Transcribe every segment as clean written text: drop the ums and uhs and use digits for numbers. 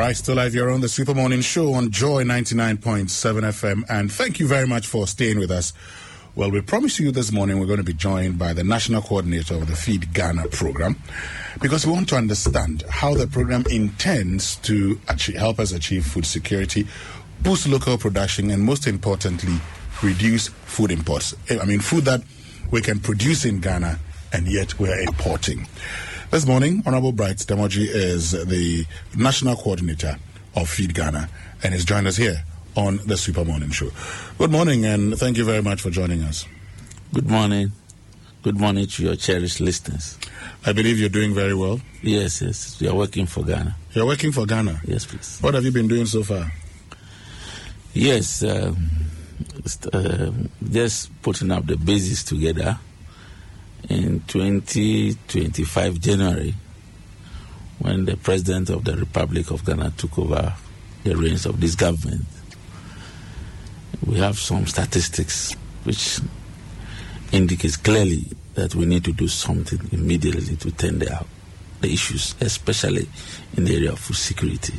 right, still live here on the Super Morning Show on Joy 99.7 FM, and thank you very much for staying with us. Well, we promised you this morning we're going to be joined by the National Coordinator of the Feed Ghana program, because we want to understand how the program intends to help us achieve food security, boost local production, and most importantly, reduce food imports. I mean, food that we can produce in Ghana and yet we're importing. This morning, Honorable Bright Demoji is the National Coordinator of Feed Ghana and has joined us here on the Super Morning Show. Good morning, and thank you very much for joining us. Good morning. Good morning to your cherished listeners. I believe you're doing very well. Yes. We are working for Ghana. You're working for Ghana? Yes, please. What have you been doing so far? Yes, just putting up the basis together. In 2025 January, when the President of the Republic of Ghana took over the reins of this government, we have some statistics which indicates clearly that we need to do something immediately to tend out the issues, especially in the area of food security.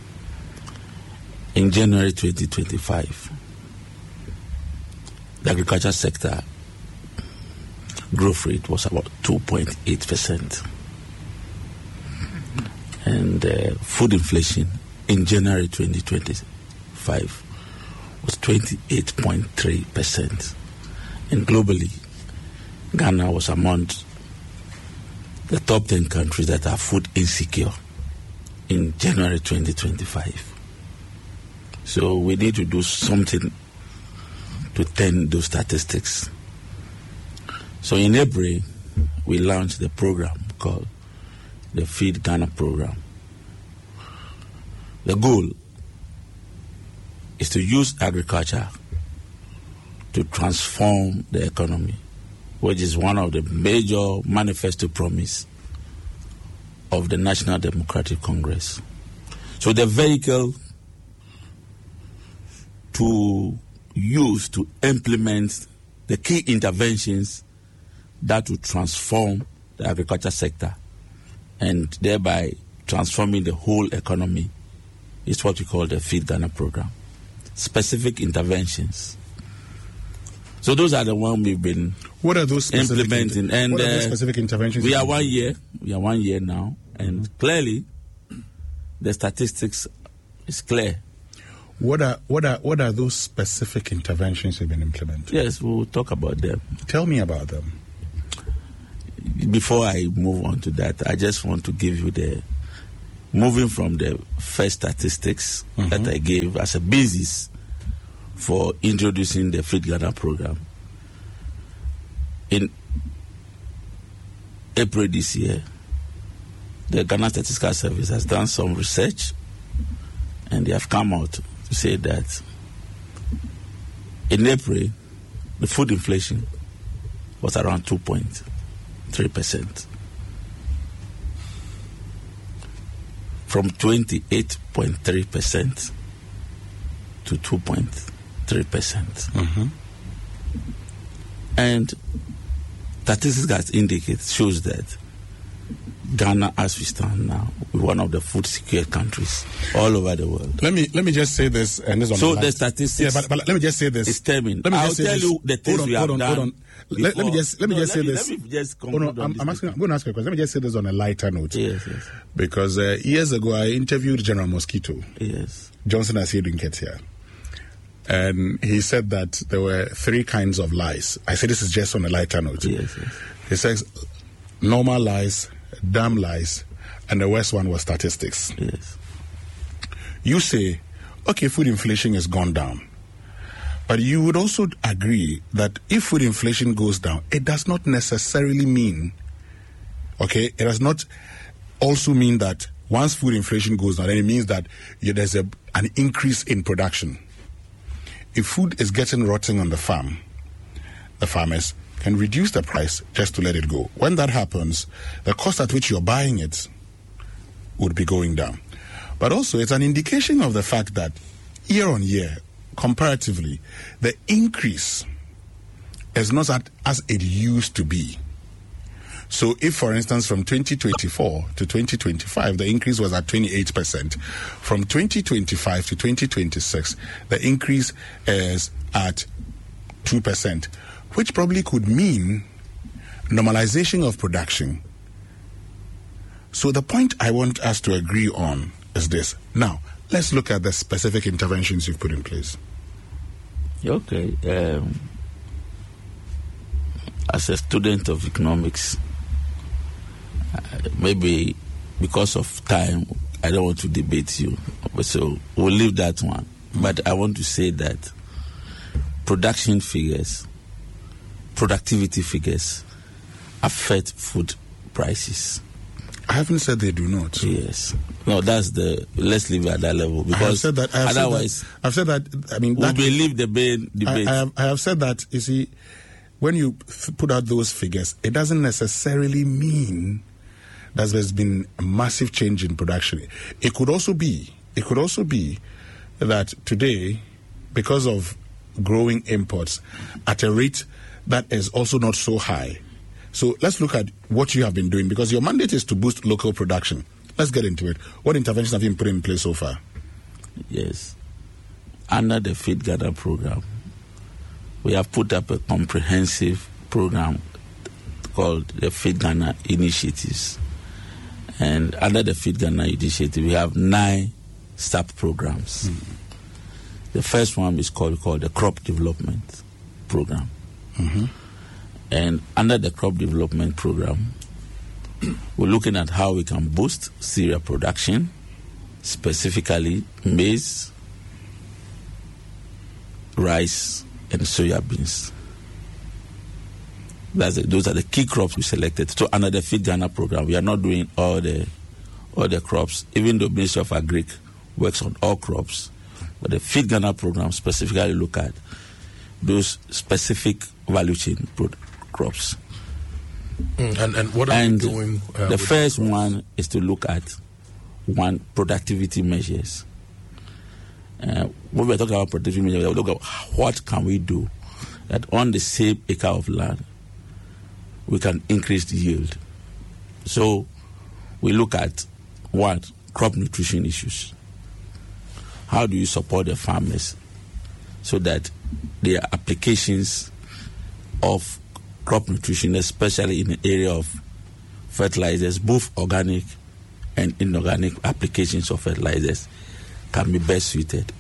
In January 2025, the agriculture sector growth rate was about 2.8%. And food inflation in January 2025 was 28.3%. And globally, Ghana was among the top 10 countries that are food insecure in January 2025. So we need to do something to tend those statistics. So in April, we launched the program called the Feed Ghana program. The goal is to use agriculture to transform the economy, which is one of the major manifesto promise of the National Democratic Congress. So the vehicle to use to implement the key interventions that will transform the agriculture sector and thereby transforming the whole economy is what we call the Feed Ghana program. Specific interventions. So those are the ones we've been implementing. And what are those specific interventions? We are 1 year. We are 1 year now, and clearly the statistics is clear. What are those specific interventions you've been implementing? Yes, we'll talk about them. Tell me about them. Before I move on to that, I just want to give you moving from the first statistics that I gave as a basis for introducing the Feed Ghana program. In April this year, the Ghana Statistical Service has done some research, and they have come out to say that in April, the food inflation was around 2.3%. From 28.3% to 2.3%. And statistics that shows that Ghana, as we stand now, is one of the food secure countries all over the world. Let me just say this, and this so the statistics. Yeah, but let me just say this. It's telling. I'll tell you the things we have done. Hold on. Let me just say this. Let me just I'm going to ask you a question. Let me just say this on a lighter note. Yes. Because years ago I interviewed General Mosquito. Yes. Johnson Asiedu Nketia. And he said that there were three kinds of lies. I say this is just on a lighter note. Yes. He says normal lies, damn lies, and the worst one was statistics. Yes. You say, okay, food inflation has gone down. But you would also agree that if food inflation goes down, it does not necessarily mean, it does not also mean that once food inflation goes down, then it means that there's an increase in production. If food is getting rotten on the farm, the farmers can reduce the price just to let it go. When that happens, the cost at which you're buying it would be going down. But also, it's an indication of the fact that year on year, comparatively, the increase is not as it used to be. So if, for instance, from 2024 to 2025, the increase was at 28%. From 2025 to 2026, the increase is at 2%, which probably could mean normalization of production. So the point I want us to agree on is this. Now, let's look at the specific interventions you've put in place. Okay. As a student of economics, maybe because of time, I don't want to debate you. So we'll leave that one. But I want to say that production figures, productivity figures affect food prices. I haven't said they do not. Yes. No, let's leave it at that level. Because I've said that, I mean, we'll leave the debate. I have said that, you see, when you put out those figures, it doesn't necessarily mean that there's been a massive change in production. It could also be that today, because of growing imports at a rate that is also not so high. So let's look at what you have been doing, because your mandate is to boost local production. Let's get into it. What interventions have you put in place so far? Yes. Under the Feed Ghana program, we have put up a comprehensive program called the Feed Ghana Initiatives. And under the Feed Ghana Initiative, we have 9 sub-programs. Mm-hmm. The first one is called the Crop Development Program. Mm-hmm. And under the Crop Development Program, we're looking at how we can boost cereal production, specifically maize, rice, and soya beans. Those are the key crops we selected. So under the Feed Ghana program, we are not doing all the crops. Even though Ministry of Agric works on all crops, but the Feed Ghana program specifically look at those specific value chain crops. And what are you doing? The first one is to look at productivity measures. When we're talking about productivity measures, we look at what can we do that on the same acre of land we can increase the yield. So we look at crop nutrition issues. How do you support the farmers so that their applications of crop nutrition, especially in the area of fertilizers, both organic and inorganic applications of fertilizers, can be best suited.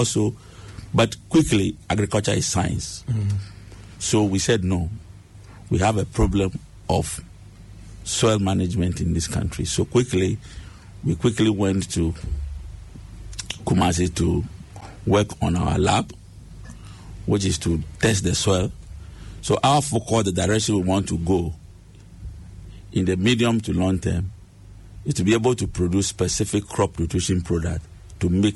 But quickly, agriculture is science. Mm-hmm. So we said no. We have a problem of soil management in this country. So we quickly went to Kumasi to work on our lab, which is to test the soil. So our focus, the direction we want to go in the medium to long term, is to be able to produce specific crop nutrition product to make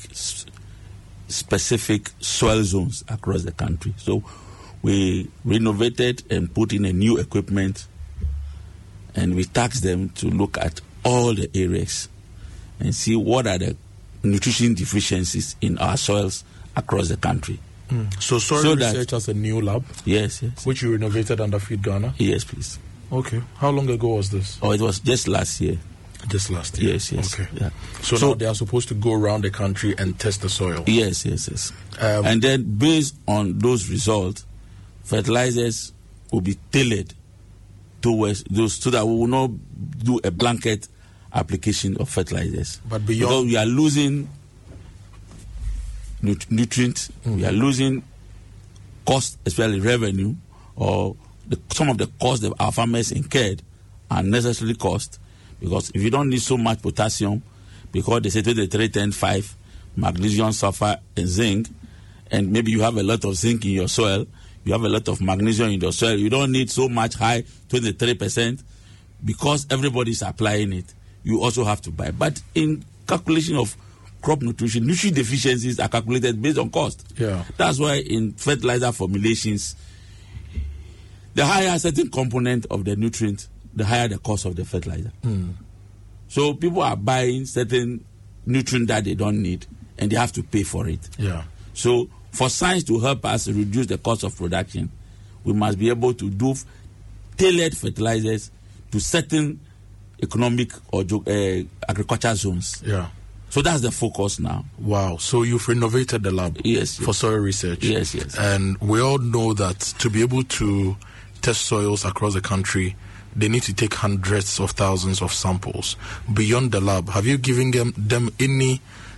specific soil zones across the country. So we renovated and put in a new equipment, and we tasked them to look at all the areas and see what are the nutrition deficiencies in our soils across the country. So soil research has a new lab? Yes. Which you renovated under Feed Ghana? Yes, please. Okay. How long ago was this? It was just last year. Just last year? Yes. Okay. Yeah. So now they are supposed to go around the country and test the soil? Yes. And then based on those results, fertilizers will be tailored towards those so that we will not do a blanket application of fertilizers. But because we are losing nutrients, we are losing cost, especially revenue, or some of the costs that our farmers incurred are necessary cost, because if you don't need so much potassium, because they say 23, 10, 5, magnesium, sulfur, and zinc, and maybe you have a lot of zinc in your soil, you have a lot of magnesium in your soil, you don't need so much high, 23%, because everybody is applying it, you also have to buy. But in calculation of crop nutrition deficiencies are calculated based on cost. Yeah. That's why in fertilizer formulations, the higher a certain component of the nutrient, the higher the cost of the fertilizer. So people are buying certain nutrient that they don't need, and they have to pay for it. Yeah. So for science to help us reduce the cost of production, we must be able to do tailored fertilizers to certain economic or agricultural zones. Yeah. So that's the focus now. Wow. So you've renovated the lab for soil research. Yes. And we all know that to be able to test soils across the country, they need to take hundreds of thousands of samples. Beyond the lab, have you given them any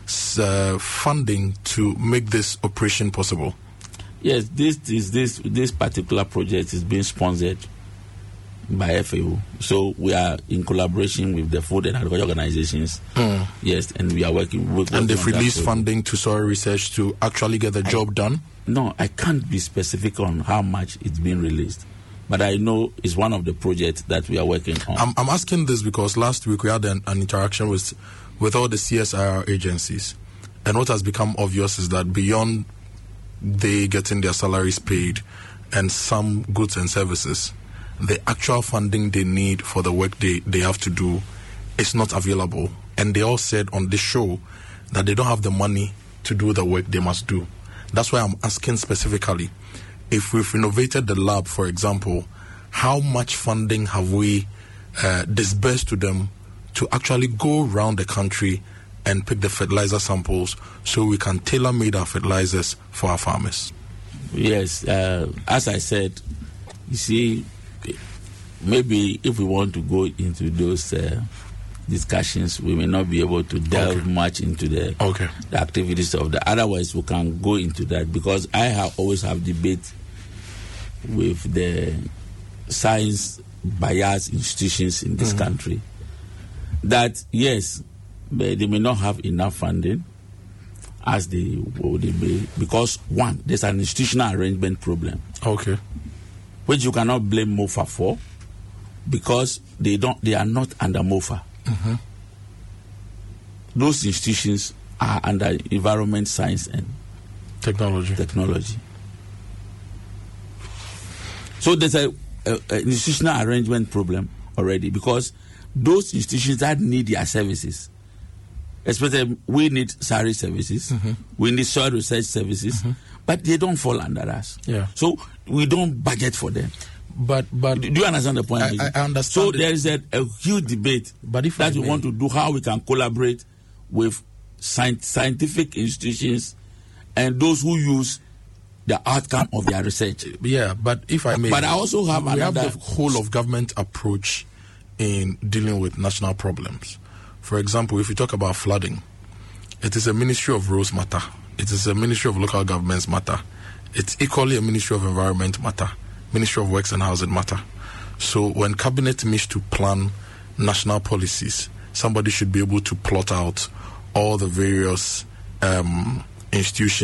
funding to make this operation possible? Yes, this particular project is being sponsored by FAO. So we are in collaboration with the food and agriculture organizations. Yes, and we are working and they've released funding to soil research to actually get the job done? No, I can't be specific on how much it's been released, but I know it's one of the projects that we are working on. I'm asking this because last week we had an interaction with all the CSIR agencies, and what has become obvious is that beyond they getting their salaries paid and some goods and services, the actual funding they need for the work they have to do is not available. And they all said on this show that they don't have the money to do the work they must do. That's why I'm asking specifically, if we've renovated the lab, for example, how much funding have we disbursed to them to actually go around the country and pick the fertilizer samples so we can tailor-made our fertilizers for our farmers? Yes, as I said, you see, maybe if we want to go into those discussions, we may not be able to delve much into the activities of the. Otherwise, we can go into that, because I always have debate with the science biased institutions in this country that yes, they may not have enough funding as they may, because one, there's an institutional arrangement problem. Which you cannot blame MOFA for, because they are not under MOFA. Those institutions are under environment, science, and technology. So there's an institutional arrangement problem already, because those institutions that need their services, especially we need SARI services, we need soil research services, but they don't fall under us. So we don't budget for them. But do you understand the point? I understand. So there is a huge debate that we want to do, how we can collaborate with scientific institutions and those who use the outcome of their research. Yeah, but if I may, but I also have we have the whole of government approach in dealing with national problems. For example, if you talk about flooding, it is a Ministry of Roads matter. It is a Ministry of Local Governments matter. It's equally a Ministry of Environment matter. Ministry of Works and Housing matter. So when cabinet meets to plan national policies, somebody should be able to plot out all the various institutions